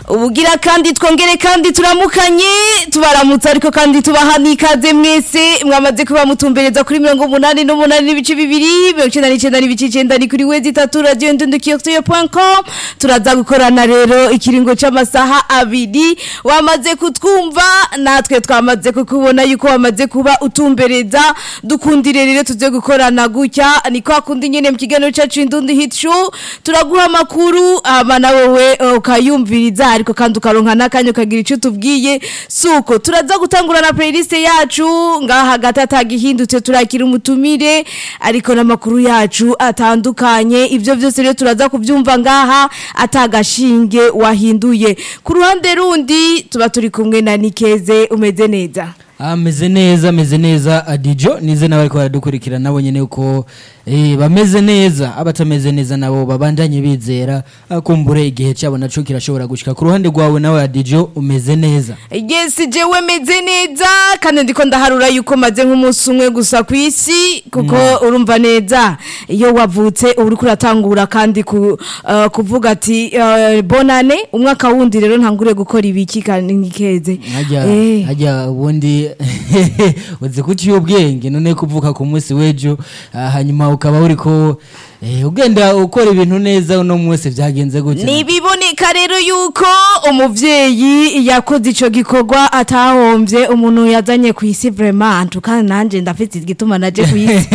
ubugira kandi twongere kandi turamukanye tubaramutsa ariko kandi tubaha n'ikaze mwese mwamaze kuba mutumbereza kuri 88 n'ibice bibiri 99 n'ibice 9 ni kuri wezi 3 radio ndundukiyokyo.com turaza gukorana rero ikiringo c'amasaha abiri wamaze kutwumva natwe twamaze kukubona yuko wamaze kuba utumbereza dukundire rero tuze gukorana gutya ni kwa kundi nyene mu kiganiro cyacu Indundi Hit Show turaguha amakuru abana wowe ukayumviriza ariko kandi ukaronka nakanyo kagira ico tubwiye suko turaza gutangura na playlist yacu ngaha gatata gihindutse turakira umutumire ariko namakuru yacu atandukanye ivyo byose rero turaza kuvyumva ngaha atagashinge wahinduye ku ruhande rundi tuba turi kumwe na Nikeze umeze neza ameze neza adijo nize nawe ko aradukurikira nabo nyene uko bameze neza abatameze neza nabo babandanye bizera akumbure igihe cyabo naco kirashobora gushika ku ruhande rwawe nawe adijo umeze neza yes jewe meze neza kandi ndiko ndaharura yuko maze nk'umunsi umwe gusa kwisi kuko urumva neza iyo wavutse uri kuratangura kandi kuvuga ati bonane umwaka wundi rero ntangure gukora ibiki kandi Nikeze hajya ubundi uzi kuki ubwenge none kuvuka ku munsi wejo hanyuma ukaba uri ko ugenda ukora ibintu neza uno mwese byagenze gute nibiboneka rero yuko umuvyeyi yakoze ico gikorwa atahombye umuntu yazanye ku isi vraiment kandi nanje ndafite igituma naje ku isi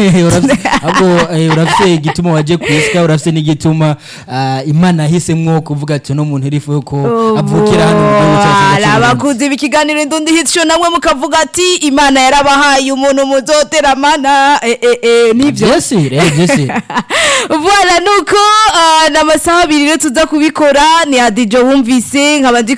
urafite igituma waje ku isi urafite n'igituma Imana hisemwo kuvuga ati no muntu irifu ko avukira hano mu gihugu cyacu abakuzi bikiganiro Indundi Hit Show namwe mukavuga ati Imana yarabahaye umuntu muzotera mana nivyo byose voilà nuko namasaha abiri rero tuza kubikora ni adijo wumvise nkaba